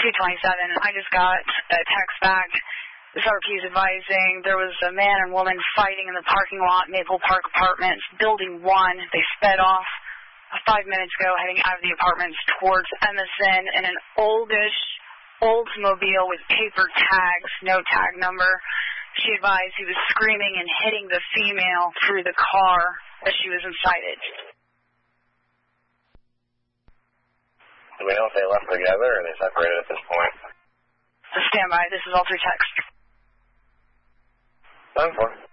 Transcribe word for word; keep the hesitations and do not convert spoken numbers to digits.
two twenty-seven. I just got a text back. The S R P is advising there was a man and woman fighting in the parking lot, Maple Park Apartments, Building one. They sped off five minutes ago, heading out of the apartments towards Emerson in an oldish Oldsmobile with paper tags, no tag number. She advised he was screaming and hitting the female through the car as she was inside it. Do we know if they left together or they separated at this point? So stand by. This is all through text. Done for.